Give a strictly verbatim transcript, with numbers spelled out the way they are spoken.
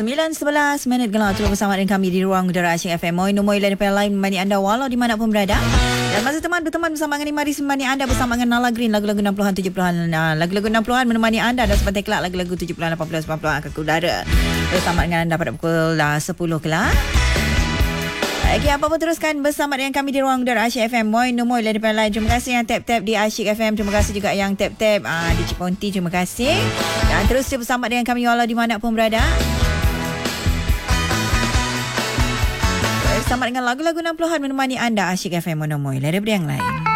sembilan sebelas minit gelar terus bersama dengan kami di Ruang Udara Asyik F M. Moi nombor lain lain menemani anda walau di mana pun berada. Dan masa teman berteman bersama dengan Mari menemani anda bersama dengan Nala Green, lagu-lagu enam puluhan tujuh puluhan. Uh, lagu-lagu enam puluhan menemani anda dan sepantai kelak lagu-lagu tujuh puluhan lapan puluhan sembilan puluhan akan ke udara. Bersama dengan anda pada pukul uh, sepuluh kelak. Okay, apa pun teruskan bersama dengan kami di Ruang Udara Asyik F M. Moi nombor lain lain. Terima kasih yang tap-tap di Asyik F M. Terima kasih juga yang tap-tap uh, di Ciponti. Terima kasih. Dan terus bersama dengan kami walau di mana pun berada. Bersama dengan lagu-lagu enam puluhan menemani anda Asyik F M. Monomoy. Lada yang lain.